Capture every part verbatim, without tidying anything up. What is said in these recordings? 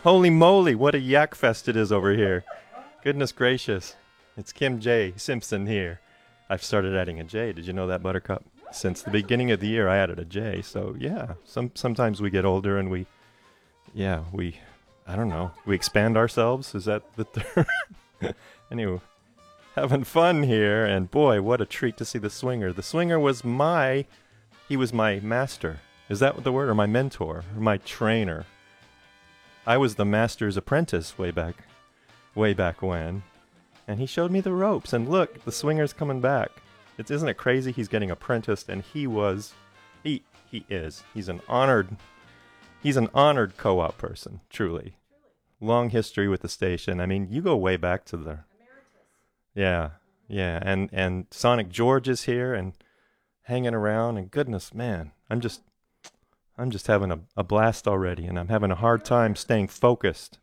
Holy moly, what a yak fest it is over here. Goodness gracious. It's Kim J. Simpson here. I've started adding a J. Did you know that, Buttercup? Since the beginning of the year, I added a J. So, yeah, some sometimes we get older and we, yeah, we, I don't know, we expand ourselves. Is that the term? Anyway, having fun here. And boy, what a treat to see the swinger. The swinger was my, he was my master. Is that the word? Or my mentor? Or my trainer? I was the master's apprentice way back, way back when. And he showed me the ropes. And look, the swinger's coming back. It's, isn't it crazy? He's getting apprenticed, and he was, he he is. He's an honored, he's an honored co-op person, truly. Long history with the station. I mean, you go way back to the, yeah, yeah. And, and Sonic George is here and hanging around, and goodness, man, I'm just, I'm just having a, a blast already, and I'm having a hard time staying focused.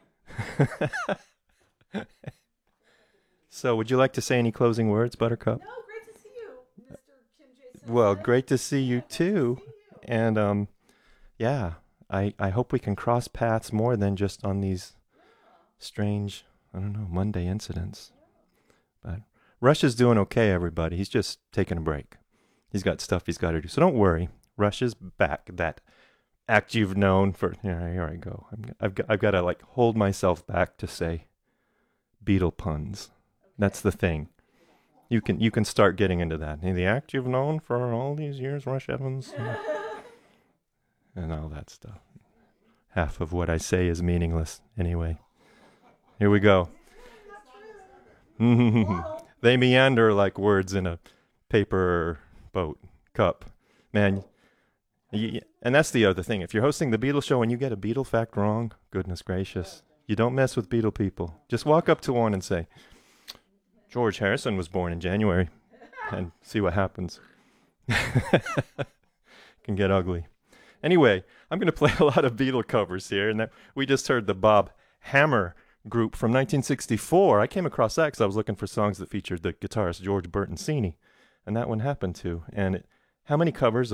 So, would you like to say any closing words, Buttercup? No, great to see you, Mister Kim J. Well, great to see you too. And um, yeah, I I hope we can cross paths more than just on these strange, I don't know, Monday incidents. But Rush is doing okay, everybody. He's just taking a break. He's got stuff he's got to do. So don't worry. Rush is back. That act you've known for. Yeah, here I go. I'm, I've got, I've got to like hold myself back to say Beatle puns. That's the thing. You can you can start getting into that. And the act you've known for all these years, Rush Evans, and, and all that stuff. Half of what I say is meaningless anyway. Here we go. They meander like words in a paper boat cup. Man, you, and that's the other thing. If you're hosting the Beatle show and you get a Beatle fact wrong, goodness gracious, you don't mess with Beatle people. Just walk up to one and say, George Harrison was born in January, and see what happens. Can get ugly. Anyway, I'm going to play a lot of Beatle covers here, and that, we just heard the Bob Hammer group from nineteen sixty-four. I came across that because I was looking for songs that featured the guitarist George Bertoncini, and that one happened to. And it, how many covers